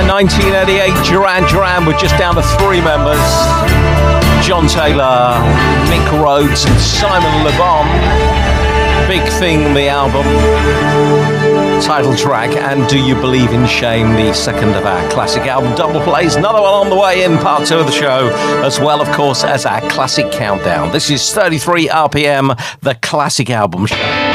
1988, Duran Duran were just down to 3 members. John Taylor, Mick Rhodes and Simon Le Bon. Big Thing, the album. Title track, and Do You Believe in Shame, the second of our classic album double plays. Another one on the way in, part 2 of the show, as well, of course, as our classic countdown. This is 33 RPM, the classic album show.